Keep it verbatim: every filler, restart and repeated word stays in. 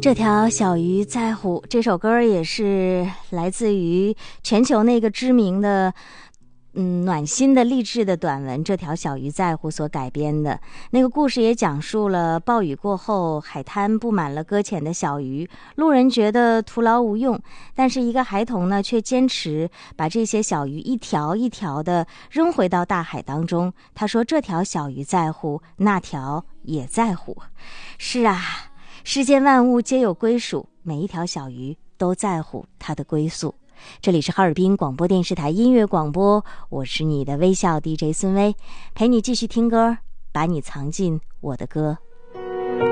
这条小鱼在乎，这首歌也是来自于全球那个知名的嗯，暖心的励志的短文《这条小鱼在乎》所改编的。那个故事也讲述了暴雨过后，海滩布满了搁浅的小鱼，路人觉得徒劳无用，但是一个孩童呢，却坚持把这些小鱼一条一条的扔回到大海当中。他说：“这条小鱼在乎，那条也在乎。”是啊，世间万物皆有归属，每一条小鱼都在乎它的归宿。这里是哈尔滨广播电视台音乐广播，我是你的微笑 D J 孙薇，陪你继续听歌，把你藏进我的歌。